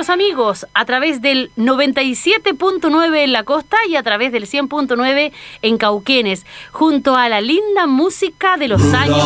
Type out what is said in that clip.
queridos amigos, a través del 97.9 en la costa y a través del 100.9 en Cauquenes, junto a la linda música de los años